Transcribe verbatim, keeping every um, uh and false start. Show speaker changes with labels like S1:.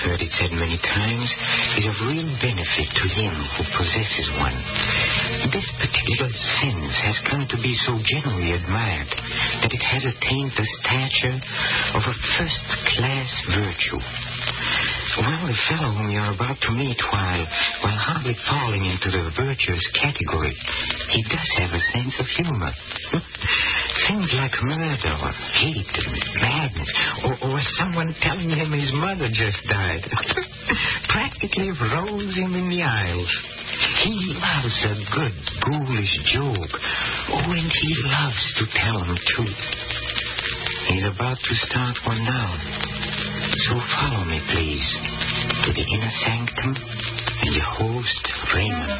S1: heard it said many times, is of real benefit to him who possesses one. This particular sense has come to be so generally admired that it has attained the stature of a first-class virtue. Well, the fellow whom you're about to meet, while, while hardly falling into the virtuous category, he does have a sense of humor. Things like murder or hate and madness, or, or someone telling him his mother just died, practically rose him in the aisles. He loves a good, ghoulish joke. Oh, and he loves to tell them, too. He's about to start one now. So follow me, please, to the inner sanctum and your host, Raymond.